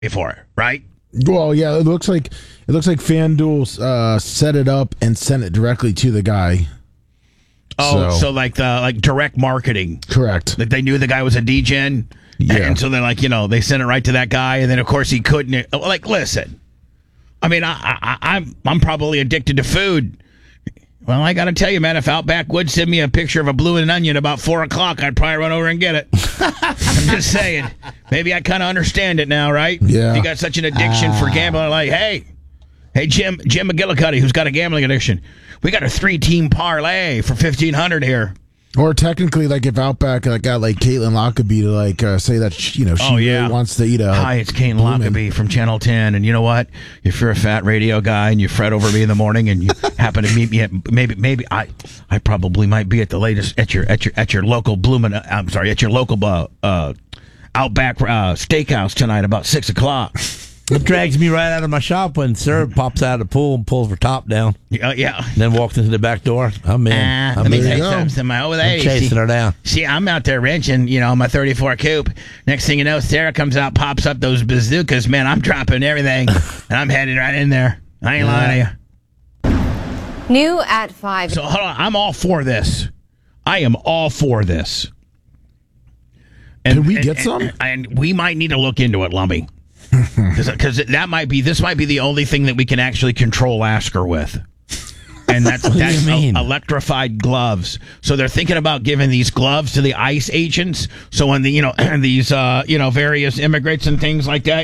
for it, right? Well, yeah, it looks like FanDuel set it up and sent it directly to the guy. Oh, so like direct marketing. Correct. That they knew the guy was a DGen. Yeah. And so they're like, they sent it right to that guy, and then of course he couldn't. Like, listen, I mean, I'm probably addicted to food. Well, I got to tell you, man, if Outback would send me a picture of a blue and onion about 4:00, I'd probably run over and get it. I'm just saying. Maybe I kind of understand it now, right? Yeah. You got such an addiction for gambling. Like, hey, Jim McGillicuddy, who's got a gambling addiction. We got a 3-team parlay for $1,500 here. Or technically, like if Outback got like Caitlin Lockerbie to say that she really wants to eat a. Hi, it's Caitlin Lockerbie from Channel 10, and you know what? If you're a fat radio guy and you fret over me in the morning, and you happen to meet me at maybe I probably might be at the latest at your local at your local Outback Steakhouse tonight about 6:00. It drags me right out of my shop when Sarah pops out of the pool and pulls her top down. Yeah. Then walks into the back door. I'm in. Let me tell you something. I'm chasing her down. See, I'm out there wrenching, my 34 coupe. Next thing you know, Sarah comes out, pops up those bazookas. Man, I'm dropping everything, and I'm heading right in there. I ain't lying to you. New at 5. So, hold on. I'm all for this. I am all for this. Can we get some? And we might need to look into it, Lumby. Because this might be the only thing that we can actually control Asker with. And that's electrified gloves. So they're thinking about giving these gloves to the ICE agents. So when these various immigrants and things like that.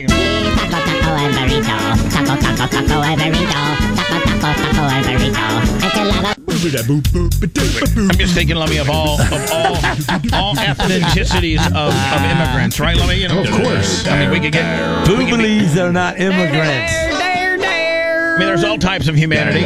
I'm just thinking, Lummy, of all ethnicities of immigrants, right, Lummy? Of course. I mean, we could get Boobies are not immigrants. I mean, there's all types of humanity.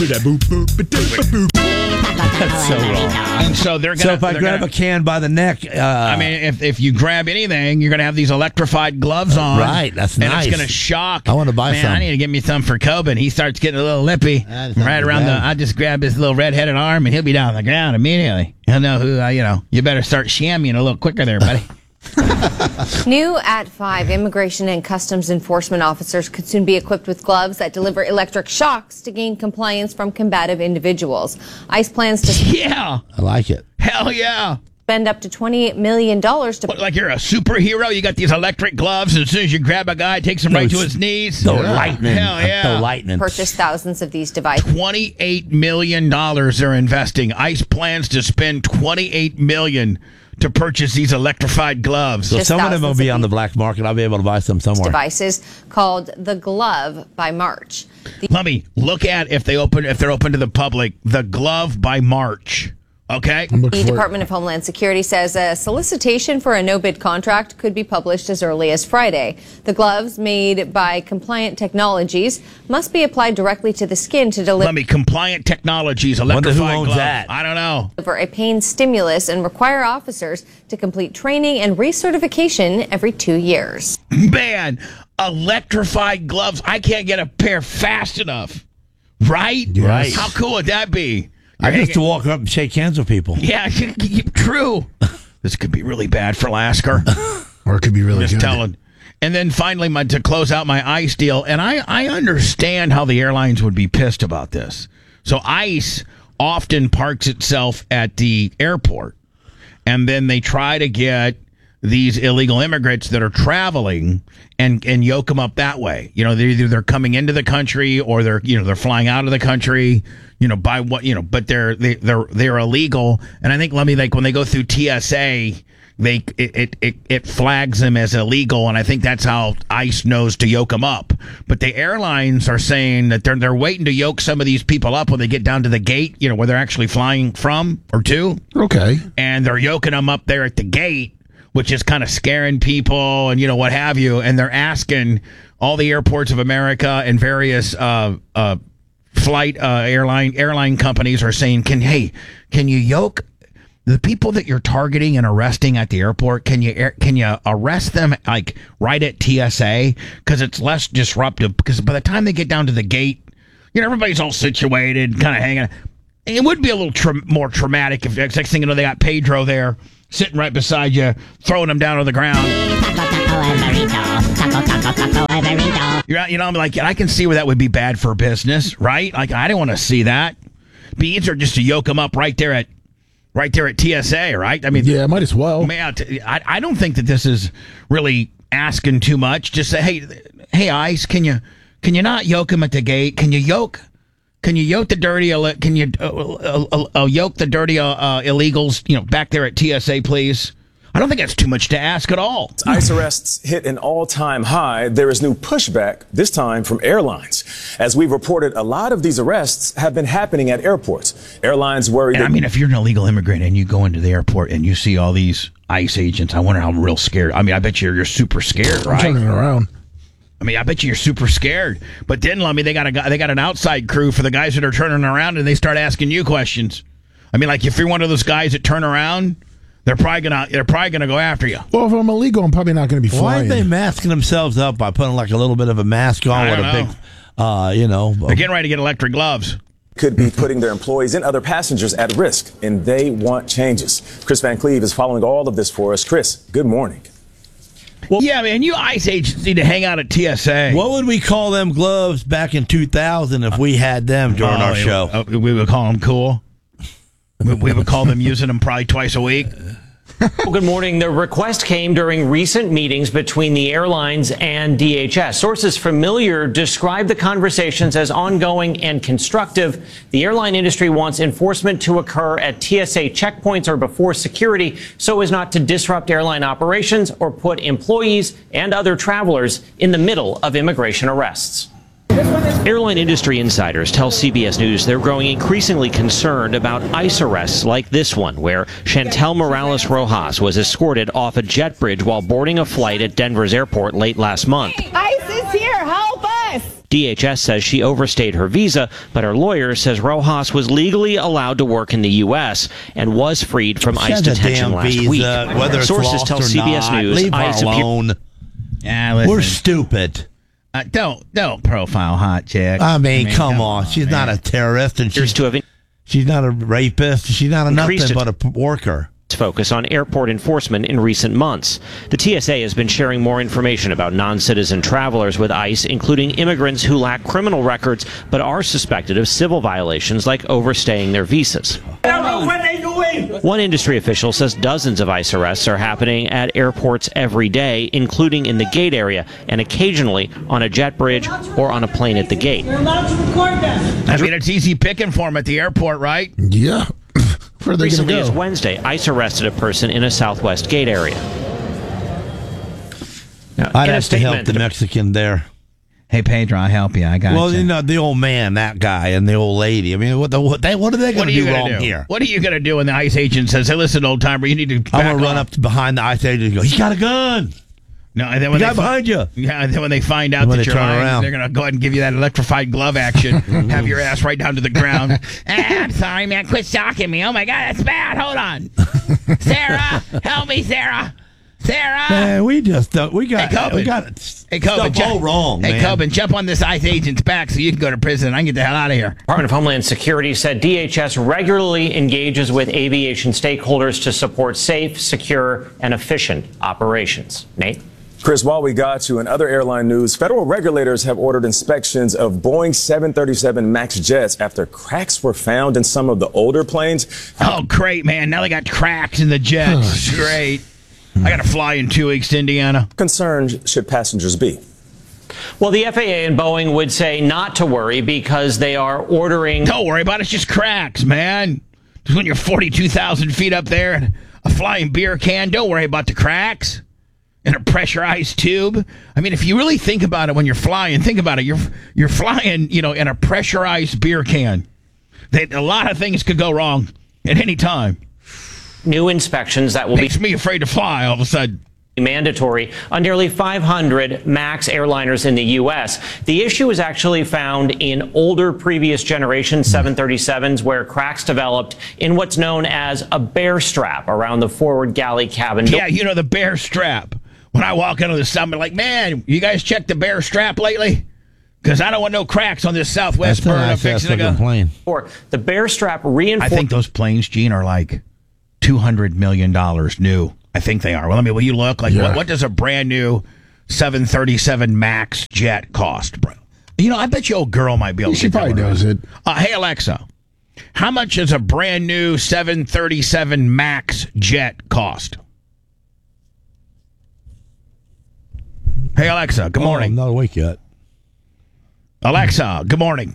That's so wrong. And so they're gonna. So if I grab a can by the neck, I mean, if you grab anything, you're gonna have these electrified gloves on. Right, that's nice. And it's gonna shock. I want to buy some. I need to get me some for Coben. He starts getting a little lippy right around I just grab his little red-headed arm, and he'll be down on the ground immediately. He'll know who. You better start shamming a little quicker there, buddy. New at 5, immigration and customs enforcement officers could soon be equipped with gloves that deliver electric shocks to gain compliance from combative individuals. ICE plans to I like it. Hell yeah. spend up to $28 million to... Like you're a superhero? You got these electric gloves, and as soon as you grab a guy, it takes him right to his knees? Lightning. Hell yeah. Lightning. purchase thousands of these devices. $28 million they're investing. ICE plans to spend $28 million to purchase these electrified gloves. So some of them will be on the black market. I'll be able to buy some somewhere. Devices called the Glove by March. Let me look at if they're open to the public. The Glove by March. Okay. The Department of Homeland Security says a solicitation for a no-bid contract could be published as early as Friday. The gloves, made by Compliant Technologies, must be applied directly to the skin to deliver. Compliant Technologies, electrified who owns glove. that? I don't know. For a pain stimulus and require officers to complete training and recertification every 2 years. Man, electrified gloves. I can't get a pair fast enough. Right? Yes. Right. How cool would that be? I used to walk up and shake hands with people. Yeah, true. This could be really bad for Lasker. Or it could be really Just good. telling. And then finally, to close out my ICE deal, and I understand how the airlines would be pissed about this. So ICE often parks itself at the airport, and then they try to get these illegal immigrants that are traveling and yoke them up that way. They're coming into the country or they're flying out of the country. But they're illegal. And I think, when they go through TSA, it flags them as illegal, and I think that's how ICE knows to yoke them up. But the airlines are saying that they're waiting to yoke some of these people up when they get down to the gate, where they're actually flying from or to. Okay. And they're yoking them up there at the gate, which is kind of scaring people and what have you. And they're asking all the airports of America and various flight airline companies are saying, can you yoke the people that you're targeting and arresting at the airport? Can you arrest them right at TSA, because it's less disruptive? Because by the time they get down to the gate, everybody's all situated, kind of hanging. It would be a little more traumatic if next thing you know they got Pedro there sitting right beside you, throwing them down on the ground. I'm like, I can see where that would be bad for business, right? Like, I don't want to see that. Be easier just to yoke them up right there at TSA, right? I mean, yeah, might as well. Man, I don't think that this is really asking too much. Just say, hey, ICE, can you not yoke them at the gate? Can you yoke the dirty illegals, back there at TSA, please? I don't think that's too much to ask at all. ICE arrests hit an all-time high. There is new pushback, this time from airlines. As we've reported, a lot of these arrests have been happening at airports. Airlines worry that... I mean, if you're an illegal immigrant and you go into the airport and you see all these ICE agents, I wonder how real scared. I mean, I bet you're super scared, right? I'm turning around. I mean, I bet you're super scared. But then, Lummy, they got an outside crew for the guys that are turning around, and they start asking you questions. I mean, like, if you're one of those guys that turn around... They're probably gonna go after you. Well, if I'm illegal, I'm probably not going to be flying. Why aren't they masking themselves up by putting like a little bit of a mask on with a big, They're getting ready to get electric gloves. Could be putting their employees and other passengers at risk, and they want changes. Chris Van Cleve is following all of this for us. Chris, good morning. Well, yeah, man, you ICE agents need to hang out at TSA. What would we call them gloves back in 2000 if we had them during our show? We would call them cool. We would call them using them probably twice a week. Well, good morning. The request came during recent meetings between the airlines and DHS. Sources familiar describe the conversations as ongoing and constructive. The airline industry wants enforcement to occur at TSA checkpoints or before security so as not to disrupt airline operations or put employees and other travelers in the middle of immigration arrests. Airline industry insiders tell CBS News they're growing increasingly concerned about ICE arrests like this one, where Chantel Morales Rojas was escorted off a jet bridge while boarding a flight at Denver's airport late last month. ICE is here, help us! DHS says she overstayed her visa, but her lawyer says Rojas was legally allowed to work in the U.S. and was freed from ICE detention last week. Sources tell CBS News leave her alone. We're stupid. Don't profile hot chick. I mean, come on. She's not a terrorist, and she's not a rapist. She's not a nothing but a worker. Focus on airport enforcement in recent months. The TSA has been sharing more information about non-citizen travelers with ICE, including immigrants who lack criminal records but are suspected of civil violations like overstaying their visas. I don't know what they're doing! One industry official says dozens of ICE arrests are happening at airports every day, including in the gate area and occasionally on a jet bridge or on a plane at the gate. You're allowed to record them! I mean, it's easy picking for them at the airport, right? Yeah. Where are they Recently, going to as go? Wednesday, ICE arrested a person in a Southwest gate area. Now, I'd have to help the Mexican there. Hey, Pedro, I'll help you. I got Well, you. the old man, that guy, and the old lady. I mean, what are they going to do wrong here? What are you going to do when the ICE agent says, hey, listen, old timer, you need to I'm going to run up behind the ICE agent and go, he's got a gun. No, and then when the guy behind you. Yeah, and then when they find out that you're lying, they're going to go ahead and give you that electrified glove action, have your ass right down to the ground. I'm sorry, man. Quit stalking me. Oh, my God, that's bad. Hold on. Sarah, help me, Sarah. Sarah. Man, we got stuff all wrong, Hey, man. Coben, jump on this ICE agent's back so you can go to prison. I can get the hell out of here. Department of Homeland Security said DHS regularly engages with aviation stakeholders to support safe, secure, and efficient operations. Nate? Chris, while we got you, in other airline news, federal regulators have ordered inspections of Boeing 737 MAX jets after cracks were found in some of the older planes. Oh, great, man. Now they got cracks in the jets. Great. I got to fly in 2 weeks to Indiana. Concerned should passengers be? Well, the FAA and Boeing would say not to worry because they are ordering... Don't worry about it. It's just cracks, man. Just when you're 42,000 feet up there and a flying beer can, don't worry about the cracks. In a pressurized tube. I mean, if you really think about it when you're flying, think about it. You're flying, in a pressurized beer can. A lot of things could go wrong at any time. New inspections that will Makes me afraid to fly all of a sudden. Mandatory on nearly 500 MAX airliners in the U.S. The issue is actually found in older previous generation 737s where cracks developed in what's known as a bear strap around the forward galley cabin. Yeah, the bear strap. When I walk into the summit, like, man, you guys checked the bear strap lately? Because I don't want no cracks on this Southwest bird I'm fixing to go. Plane. Or the bear strap reinforced. I think those planes, Gene, are like $200 million new. I think they are. Well, will you look? Like, what does a brand new 737 MAX jet cost, bro? You know, I bet your old girl might be able to. She probably knows it. Hey, Alexa, how much does a brand new 737 MAX jet cost? Hey, Alexa, good morning. I'm not awake yet. Alexa, good morning.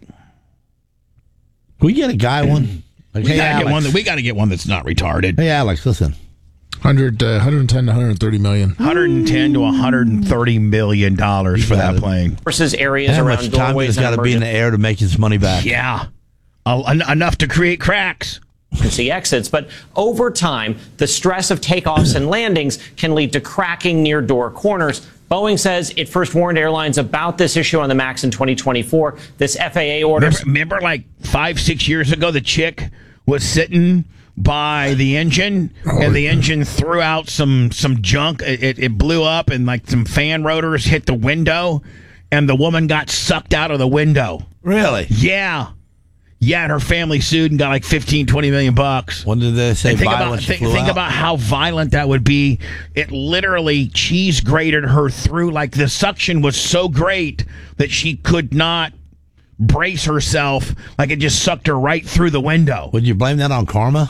Can we get a guy one? Like, We got to get one that's not retarded. Hey, Alex, listen. 110 to 130 million. 110 to 130 million dollars for that plane. Versus areas How around much time doorways has got to be in the air to make his money back? Yeah, enough to create cracks. emergency exits. But over time, the stress of takeoffs and landings can lead to cracking near door corners. Boeing says it first warned airlines about this issue on the MAX in 2024. This FAA order. Remember like 5-6 years ago, the chick was sitting by the engine and the engine threw out some junk. It blew up and like some fan rotors hit the window and the woman got sucked out of the window. Really? Yeah, and her family sued and got like 15-20 million bucks. When did they say think violent? about how violent that would be. It literally cheese grated her through. Like the suction was so great that she could not brace herself. Like it just sucked her right through the window. Would you blame that on karma?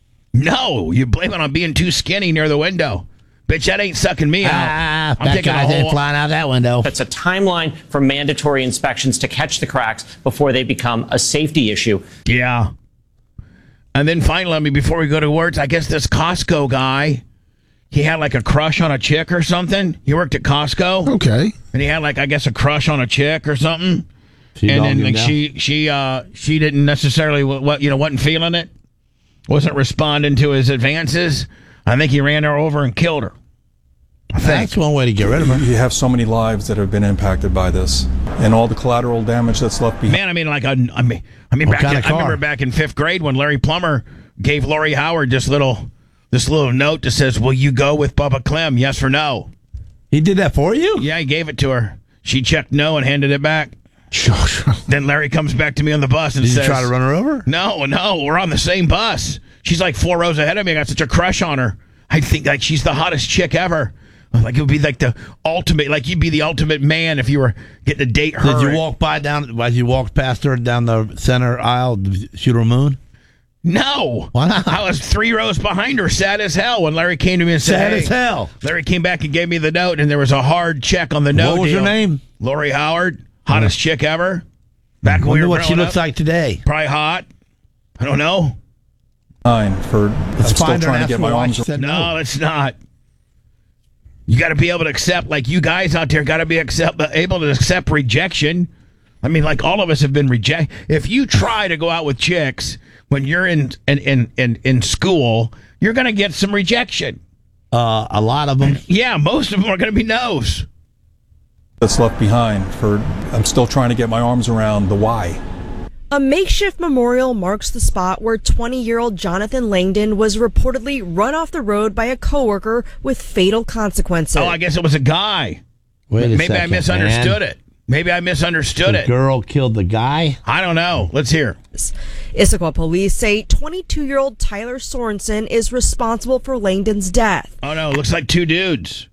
No, you blame it on being too skinny near the window. Bitch, that ain't sucking me out. I'm taking a whole flying out that window. That's a timeline for mandatory inspections to catch the cracks before they become a safety issue. Yeah. And then finally, before we go to words, I guess this Costco guy, he had like a crush on a chick or something. He worked at Costco. Okay. And he had like, I guess, a crush on a chick or something. She and then like she didn't necessarily wasn't feeling it. Wasn't responding to his advances. I think he ran her over and killed her. That's one way to get rid of her. You have so many lives that have been impacted by this, and all the collateral damage that's left behind. Man, I remember back in 5th grade when Larry Plummer gave Lori Howard this little note that says, "Will you go with Bubba Clem? Yes or no?" He did that for you? Yeah, he gave it to her. She checked no and handed it back. Then Larry comes back to me on the bus and says, "Did you try to run her over?" No, we're on the same bus. She's like 4 rows ahead of me. I got such a crush on her. I think like she's the hottest chick ever. Like it would be like the ultimate, like you'd be the ultimate man if you were getting to date her. Did you walk as you walked past her down the center aisle, shoot her a moon? No. Why not? I was 3 rows behind her, sad as hell, when Larry came to me and said, sad as hell. Larry came back and gave me the note, and there was a hard check on the note. What was her name? Lori Howard, hottest chick ever. Back when we were what she looks up. like today. Probably hot. I don't know. I'm still trying to get my arms around. No, it's not. You got to be able to accept, like you guys out there got to be able to accept rejection. I mean, like all of us have been rejected. If you try to go out with chicks when you're in school, you're going to get some rejection. A lot of them. Yeah, most of them are going to be no's. That's left behind. I'm still trying to get my arms around the why. A makeshift memorial marks the spot where 20-year-old Jonathan Langdon was reportedly run off the road by a coworker with fatal consequences. Oh, I guess it was a guy. Maybe I misunderstood it. Maybe I misunderstood it. The girl killed the guy? I don't know. Let's hear. Issaquah police say 22-year-old Tyler Sorensen is responsible for Langdon's death. Oh, no. It looks like 2 dudes.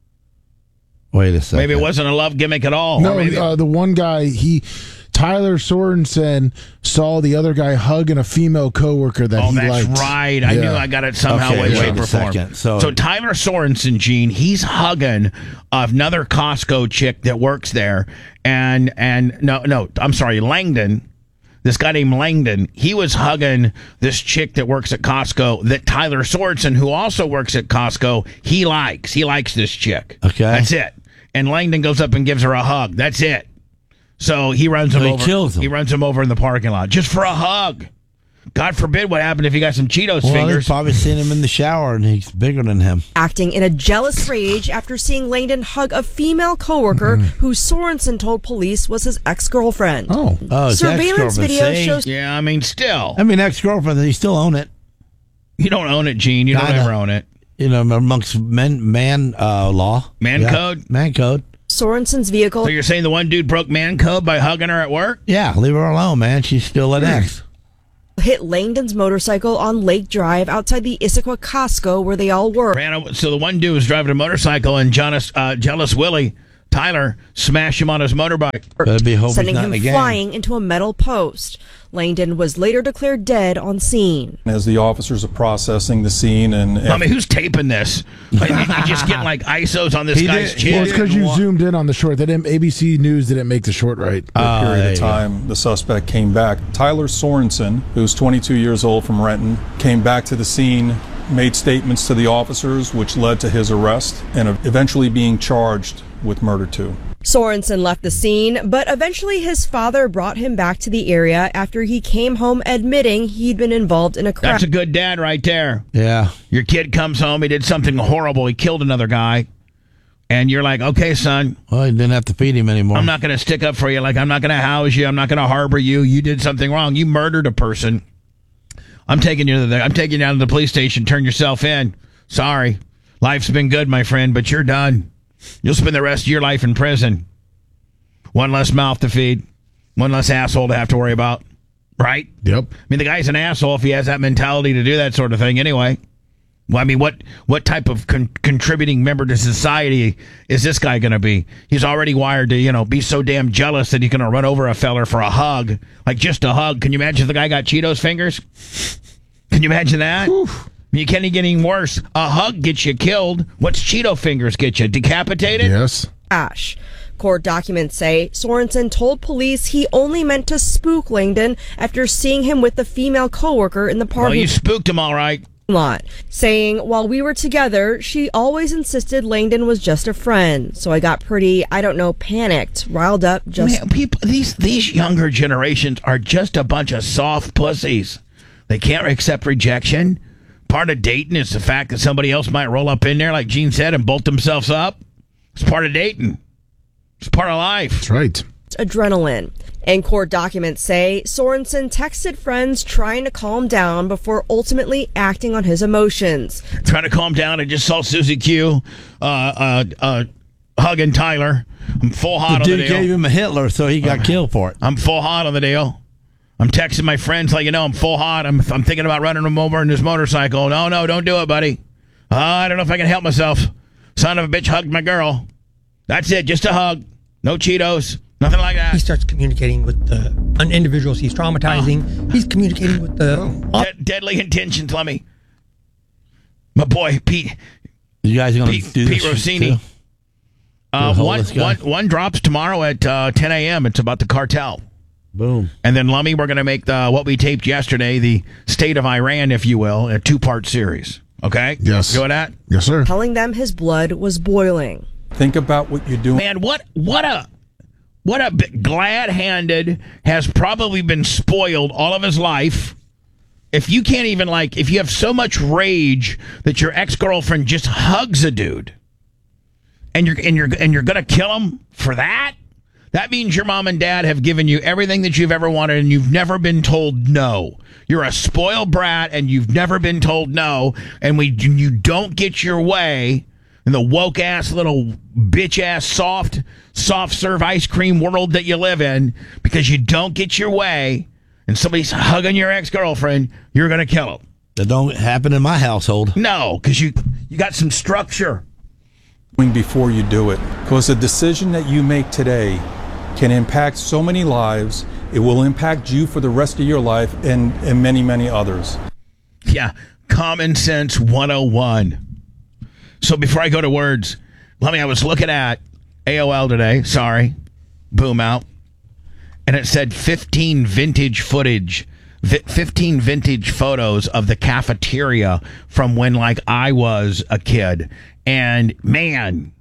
Wait a second. Maybe it wasn't a love gimmick at all. No, the one guy, Tyler Sorensen saw the other guy hugging a female coworker that he liked. Oh, that's right. I knew I got it somehow. Okay, way before. So Tyler Sorensen, Gene, he's hugging another Costco chick that works there. And no, I'm sorry, Langdon. This guy named Langdon, he was hugging this chick that works at Costco that Tyler Sorensen, who also works at Costco, he likes. He likes this chick. Okay. That's it. And Langdon goes up and gives her a hug. That's it. So he runs him over. Kills him. He runs him over in the parking lot just for a hug. God forbid what happened if he got some Cheetos fingers. He's probably seen him in the shower and he's bigger than him. Acting in a jealous rage after seeing Langdon hug a female coworker who Sorensen told police was his ex-girlfriend. Surveillance video shows. Yeah, I mean, still. Ex-girlfriend, you still own it. You don't own it, Gene. You don't ever own it. You know, amongst man law. Man code? Man code. Sorensen's vehicle. So you're saying the one dude broke man code by hugging her at work? Yeah, leave her alone, man. She's still an ex. Hit Langdon's motorcycle on Lake Drive outside the Issaquah Costco where they all work. So the one dude was driving a motorcycle and Jealous Willie Tyler smashed him on his motorbike. Sending him flying into a metal post. Langdon was later declared dead on scene. As the officers are processing the scene and I mean, who's taping this? Like, you just getting like ISOs on this guy's chin. Well, it's because you zoomed in on the short. ABC News didn't make the short right. For a period of time, the suspect came back. Tyler Sorensen, who's 22 years old from Renton, came back to the scene, made statements to the officers, which led to his arrest and eventually being charged with murder too. Sorensen left the scene, but eventually his father brought him back to the area after he came home admitting he'd been involved in a crash. That's a good dad right there. Yeah. Your kid comes home, he did something horrible, he killed another guy, and you're like, okay, son. Well, you didn't have to feed him anymore. I'm not going to stick up for you. Like, I'm not going to house you. I'm not going to harbor you. You did something wrong. You murdered a person. I'm taking you down to the police station. Turn yourself in. Sorry. Life's been good, my friend, but you're done. You'll spend the rest of your life in prison. One less mouth to feed. One less asshole to have to worry about. Right? Yep. I mean, the guy's an asshole if he has that mentality to do that sort of thing anyway. Well, I mean, what type of contributing member to society is this guy going to be? He's already wired to, be so damn jealous that he's going to run over a feller for a hug. Like, just a hug. Can you imagine if the guy got Cheetos fingers? Can you imagine that? Oof. You can't get any worse. A hug gets you killed. What's Cheeto fingers get you? Decapitated? Yes. Ash. Court documents say Sorensen told police he only meant to spook Langdon after seeing him with the female coworker in the parking lot. Well, you spooked him all right. Saying, while we were together, she always insisted Langdon was just a friend. So I got pretty, panicked, riled up. Man, people, these younger generations are just a bunch of soft pussies. They can't accept rejection. Part of dating is the fact that somebody else might roll up in there, like Gene said, and bolt themselves up. It's part of dating. It's part of life. That's right. Adrenaline. And court documents say Sorensen texted friends trying to calm down before ultimately acting on his emotions. Trying to calm down. I just saw Susie Q hugging Tyler. I'm full hot on the deal. The dude gave him a Hitler, so he got killed for it. I'm full hot on the deal. I'm texting my friends like, I'm full hot. I'm thinking about running him over in his motorcycle. No, don't do it, buddy. I don't know if I can help myself. Son of a bitch hugged my girl. That's it. Just a hug. No Cheetos. Nothing like that. He starts communicating with the individuals he's traumatizing. He's communicating with the... deadly intentions, let me. My boy, Pete. You guys are going to do Pete Rossini. One drops tomorrow at 10 a.m. It's about the cartel. Boom. And then, Lummy, we're going to make what we taped yesterday, the State of Iran, if you will, a 2-part series. Okay? Yes. You know that? Yes, sir. Telling them his blood was boiling. Think about what you're doing. Man, what a glad-handed has probably been spoiled all of his life. If you can't even, if you have so much rage that your ex-girlfriend just hugs a dude and you're going to kill him for that? That means your mom and dad have given you everything that you've ever wanted and you've never been told no. You're a spoiled brat and you've never been told no, and you don't get your way in the woke-ass little bitch-ass soft serve ice cream world that you live in because you don't get your way and somebody's hugging your ex-girlfriend, you're going to kill them. That don't happen in my household. No, because you got some structure. Before you do it. Because the decision that you make today can impact so many lives. It will impact you for the rest of your life and many, many others. Yeah, common sense 101. So before I go to words, I was looking at AOL today. Sorry. Boom out. And it said 15 vintage photos of the cafeteria from when I was a kid. And man,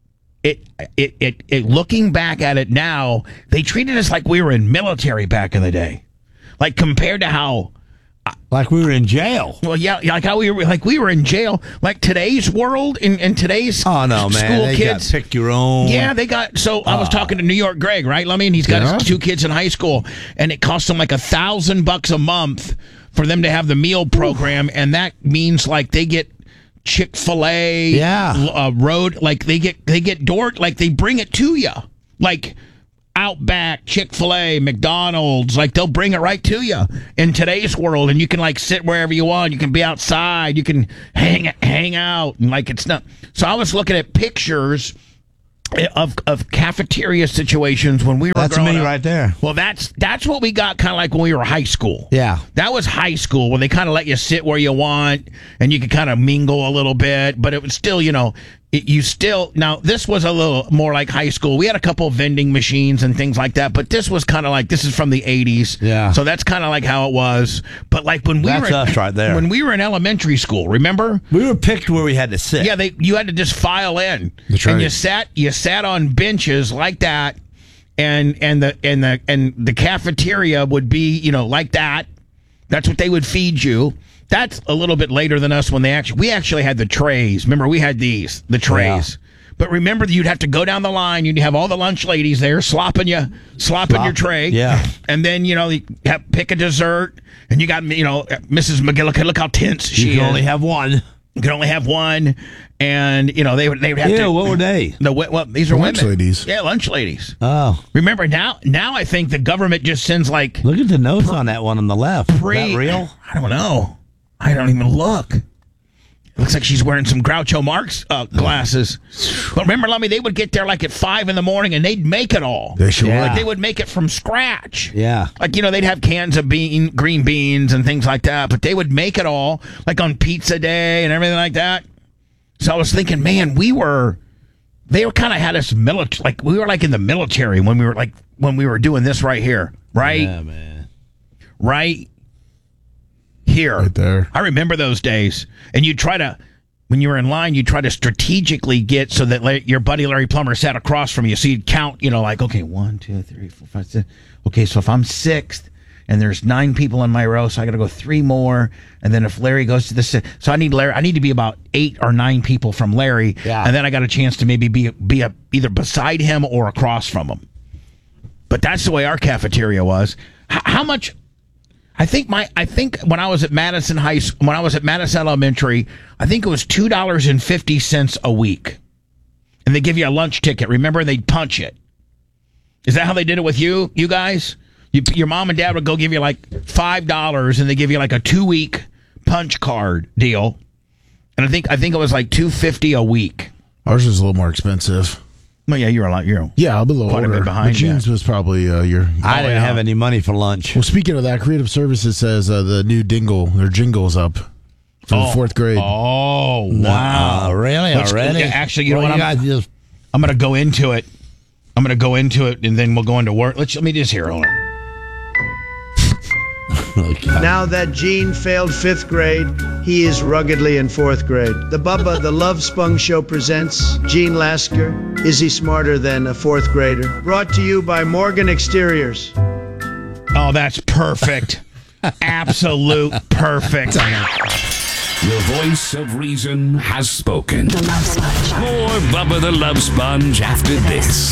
it looking back at it now, they treated us like we were in military back in the day. Like compared to how like we were in jail. Well, yeah, like how we were in jail. Like today's world in today's school they kids got pick your own. Yeah, they got. So I was talking to New York Greg, right? I mean, he's got his 2 kids in high school, and it costs them $1,000 a month for them to have the meal program, and that means they get Chick-fil-A, road, they get door, they bring it to you, Outback, Chick-fil-A, McDonald's, they'll bring it right to you in today's world, and you can sit wherever you want. You can be outside, you can hang out, and it's not. So I was looking at pictures of cafeteria situations when we were That's growing me up. right there. Well, that's what we got kind of like when we were high school. Yeah. That was high school where they kind of let you sit where you want and you could kind of mingle a little bit, but it was still, now this was a little more like high school. We had a couple of vending machines and things like that, but this was kind of like, this is from the 80s. Yeah. So that's kind of like how it was. But like when That's us right there. When we were in elementary school, remember? We were picked where we had to sit. Yeah, you had to just file in. That's and right. you sat on benches like that, and the cafeteria would be, like that. That's what they would feed you. That's a little bit later than us when we actually had the trays. Remember, we had the trays. Yeah. But remember, you'd have to go down the line. You'd have all the lunch ladies there slopping your tray. Yeah. And then, you pick a dessert. And you got, Mrs. McGillicuddy, look how tense she is. You can only have one. You can only have one. And, they would have to. Yeah, what were they? These are lunch women. ladies. Yeah, lunch ladies. Oh. Remember, now I think the government just sends like. Look at the notes on that one on the left. Is that real? I don't know. I don't even look. It looks like she's wearing some Groucho Marx glasses. But remember, Lummy, they would get there like at 5 a.m. and they'd make it all. They sure would. would. Like they would make it from scratch. Yeah. Like, they'd have cans of green beans and things like that, but they would make it all, like on pizza day and everything like that. So I was thinking, man, they were kind of had us military, like we were like in the military when we were doing this right here, right? Yeah, man. Right here. Right there. I remember those days. And when you were in line, you try to strategically get so that your buddy Larry Plummer sat across from you. So you'd count, like, okay, 1, 2, 3, 4, 5, 6. Okay, so if I'm 6th and there's 9 people in my row, so I got to go 3 more. And then if Larry goes to the 6th, so I need to be about 8 or 9 people from Larry. Yeah. And then I got a chance to maybe be either beside him or across from him. But that's the way our cafeteria was. How much? I think when I was at Madison Elementary, I think it was $2.50 a week, and they give you a lunch ticket. Remember, they'd punch it. Is that how they did it with you guys? Your mom and dad would go give you like $5, and they give you like a 2-week punch card deal, and I think it was like $2.50 a week. Ours was a little more expensive. Well, yeah, you're a little quite older. a bit behind. The jeans was probably your. I didn't have any money for lunch. Well, speaking of that, Creative Services says the new jingle's up for the 4th grade. Oh, wow! Really? Already? Actually, you know what? I'm going to go into it. And then we'll go into work. Let me just hear. Hold on. Now that Gene failed 5th grade, he is ruggedly in 4th grade. The Bubba the Love Spung Show presents Gene Lasker. Is he smarter than a 4th grader? Brought to you by Morgan Exteriors. Oh, that's perfect. Absolute perfect. The voice of reason has spoken. More Bubba the Love Sponge after this.